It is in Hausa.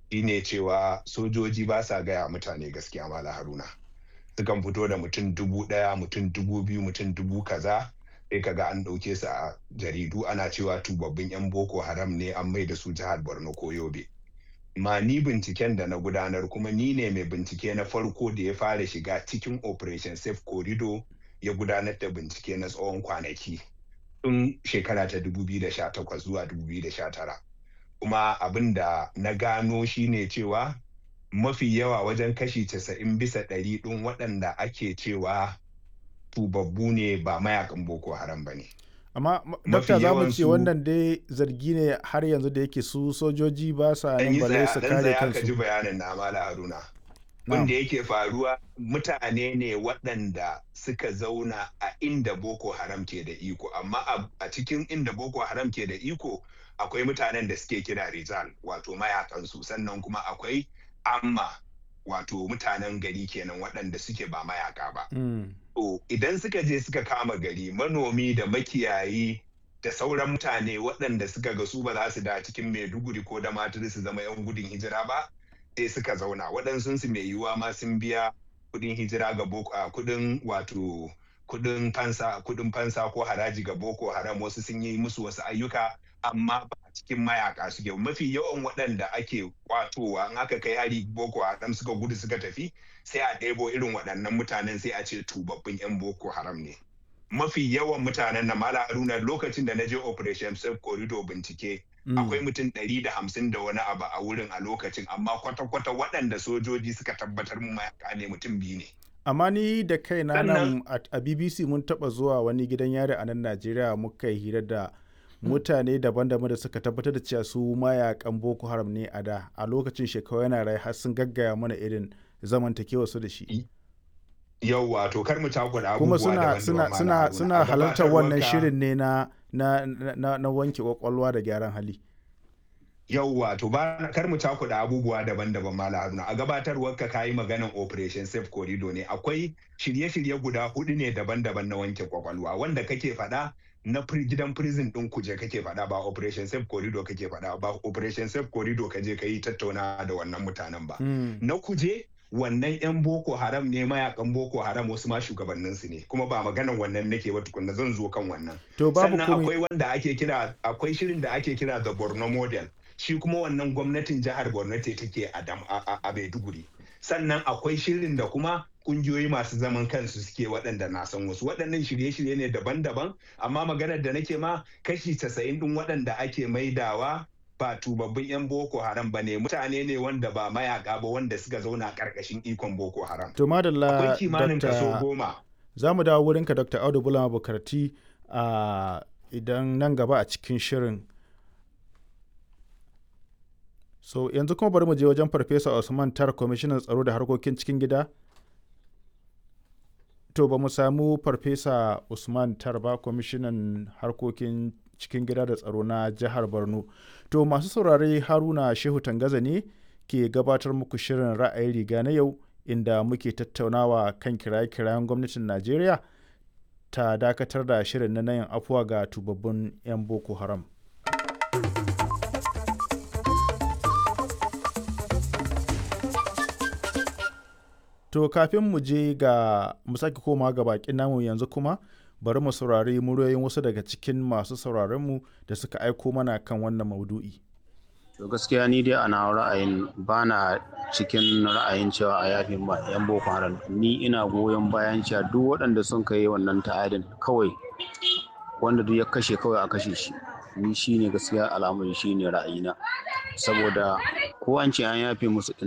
shine cewa sojoji ba sa gaya mutane gaskiya Malam Haruna. Sukan fito da mutum 1,000, mutum 2,000, mutum 1000 kaza, sai kaga an ɗauke su a jaridu ana cewa tubabbin 'yan Boko Haram ne an mai da su jihar Borno ko Yobe. Ma ni binciken da na gudanar kuma ni ne mai bincike na farko da ya fara shiga cikin Operation Safe Corridor ya gudanar da bincike na tsawon kwanaki tun shekara ta 2018 zuwa 2019. Kuma abin da na gano shine cewa mafi yawa wajen kashi 90% ɗin waɗanda ake cewa tubabbu ne ba mayakan Boko Haram ba ne. Amma Dokta, za mu ce wannan dai zargi ne har yanzu da yake su sojoji ba sa nan balle su kare ka ji kansu. bayanin na Malam Haruna. Wanda yake faruwa mutane ne waɗanda suka zauna a inda Boko Haram ke da iko, amma a cikin inda Boko Haram ke da iko akwai mutanen da suke kira Rizal wato mayakansu, sannan kuma akwai Amma wato mutanen gari kenan waɗanda suke ba mayaka ba. To idan suka je suka kama gari, manomi da makiyayi da sauran mutane waɗanda suka ga su ba za su da cikin Maiduguri ko da Damaturu su zama 'yan gudun hijira ba, sai suka zauna. Waɗansu su mai yiwuwa ma sun biya kuɗin hijira ga kuɗin fansa ko haraji ga Boko Haram, wasu sun yi musu wasu ayyuka, amma ba a cikin mayaka suke. Mafi yawan waɗanda ake kwatowa in aka kai hari Boko Haram suka gudu suka tafi, sai a ɗebo irin waɗannan mutanen sai a ce tubabbin 'yan Boko Haram ne. Mafi yawan mutanen na Malam Haruna, lokacin da na je Operation Safe Corridor bincike, akwai mutum 150 da wani abu a wurin a lokacin, amma kwata-kwata waɗanda sojoji suka tabbatar mu mayaka ne mutum 2 ne. Amma ni da kaina nan a BBC mun taɓa zuwa wani gidan yari a nan Najeriya, muka yi hira da mutane daban-daban da suka tabbatar da cewa su mayakan Boko Haram ne a da, a lokacin shekaru yana rai, har sun gaggaya mana irin zamantakewa su da shi. Yauwa, to kar mu cakuɗa kuma abubuwa suna halartar wannan shirin ne na wanke kwakwalwa da gyaran hali. Yauwa, to kar mu cakuɗa abubuwa daban-daban Malam Haruna. A gabatarwar ka yi maganan Operation Safe Corridor ne. Akwai shirye-shirye guda 4 ne daban-daban na wanke kwakwalwa, wanda kake faɗa na gidan prison ɗin Kuje kake faɗa, ba Operation Safe Corridor kake faɗa ba. Operation Safe Corridor ka je ka yi tattauna da wannan mutanen ba. Na Kuje wannan 'yan Boko Haram ne, mayakan Boko Haram, wasu ma shugabanninsu ne, kuma ba maganan wannan nake ba tukunna, zan zo kan wannan. Sannan akwai shirin da ake kira the Borno Model, shi kuma wannan gwamnatin jihar Borno ce take a Maiduguri. Sannan akwai shirin da kuma kungiyoyi masu zaman kansu suke, waɗanda na san wasu. Waɗannan shirye-shirye ne daban-daban, amma maganar da nake ma kashi 90 ɗin waɗanda ake maidawa ba tubabbin 'yan Boko Haram ba ne, mutane ne wanda ba mayaka ba, wanda suka zauna ƙarƙashin ikon Boko Haram. To madalla, akwai kimanin kaso 10. Za mu dawo wurinka Dr. Audu Bulama Bukarti idan nan gaba a cikin shirin. So yanzu kuma bari mu je wajen Farfesa Usman Tar, kwamishinan tsaro da harkokin cikin gida. To ba mu samu Farfesa Usman Tar ba, kwamishinan harkokin cikin gida da tsaro na jihar Borno. To masu saurare, Haruna Shehu Tangaza ne ke gabatar muku shirin ra'ayin riga na yau, inda muke tattaunawa kan kiraye-kirayen gwamnatin Najeriya ta dakatar da shirin na yin afuwa ga tubabbun 'yan Boko Haram. To kafin mu je ga mu sake koma ga bakin namu yanzu, kuma bari mu saurari muryoyin wasu daga cikin masu sauraronmu da suka aiko mana kan wannan maudu'i. To gaskiya ni dai ana ra'ayin bana cikin ra'ayin cewa a yafi ma 'yan Boko Haram. Ni ina goyon bayan cewa duk waɗanda sun kai wannan ta'adin, kawai wanda duk ya kashe kawai a kashe shi. Ni shine gaskiya al'amari, shine ra'ayina, saboda ko an ce an yafe musu